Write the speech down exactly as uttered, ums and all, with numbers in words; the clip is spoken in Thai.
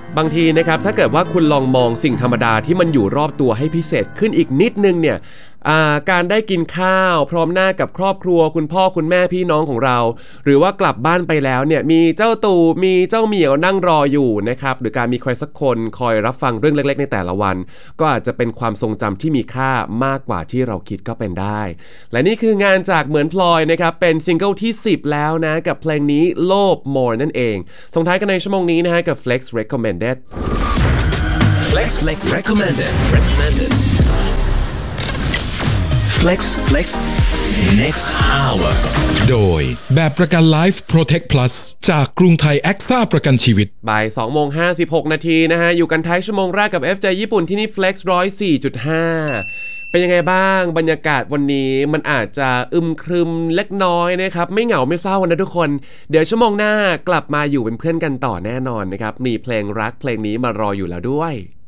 บางทีนะครับถ้าเกิดว่าคุณลองมองสิ่งธรรมดาที่มันอยู่รอบตัวให้พิเศษขึ้นอีกนิดนึงเนี่ยการได้กินข้าวพร้อมหน้ากับครอบครัวคุณพ่อคุณแม่พี่น้องของเราหรือว่ากลับบ้านไปแล้วเนี่ยมีเจ้าตู่มีเจ้าเหมียวนั่งรออยู่นะครับหรือการมีใครสักคนคอยรับฟังเรื่องเล็กๆในแต่ละวันก็อาจจะเป็นความทรงจำที่มีค่ามากกว่าที่เราคิดก็เป็นได้และนี่คืองานจากเหมือนพลอยนะครับเป็นซิงเกิลที่สิบแล้วนะกับเพลงนี้โลภ more นั่นเองส่งท้ายกันในชั่วโมงนี้นะฮะกับ Flex Recommended Flex Recommended Recommended Flex Flex Next Hour โดยแบบประกัน Life Protect Plus จากกรุงไทยแอ็กซ่าประกันชีวิตบ่าย สองโมงห้าสิบหก นาทีนะฮะอยู่กันท้ายชั่วโมงแรกกับ เอฟ เจ ญี่ปุ่นที่นี่ Flex หนึ่งร้อยสี่จุดห้า เป็นยังไงบ้างบรรยากาศวันนี้มันอาจจะอึมครึมเล็กน้อยนะครับไม่เหงาไม่เศร้านะทุกคนเดี๋ยวชั่วโมงหน้ากลับมาอยู่เป็นเพื่อนกันต่อแน่นอนนะครับมีเพลงรักเพลงนี้มารออยู่แล้วด้วย